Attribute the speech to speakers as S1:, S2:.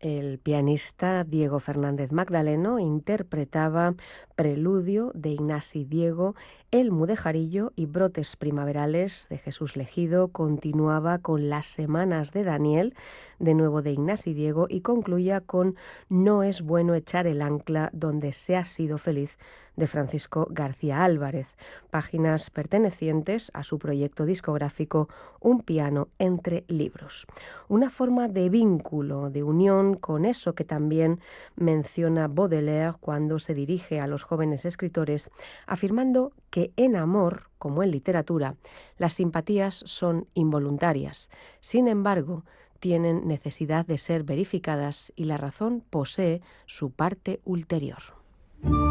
S1: El pianista Diego Fernández Magdaleno interpretaba Preludio de Ignasi Diego, El Mudejarillo y Brotes primaverales de Jesús Legido. Continuaba con Las semanas de Daniel, de nuevo de Ignasi Diego, y concluía con No es bueno echar el ancla donde se ha sido feliz, de Francisco García Álvarez, páginas pertenecientes a su proyecto discográfico Un piano entre libros. Una forma de vínculo, de unión con eso que también menciona Baudelaire cuando se dirige a los jóvenes escritores, afirmando que en amor, como en literatura, las simpatías son involuntarias. Sin embargo, tienen necesidad de ser verificadas y la razón posee su parte ulterior.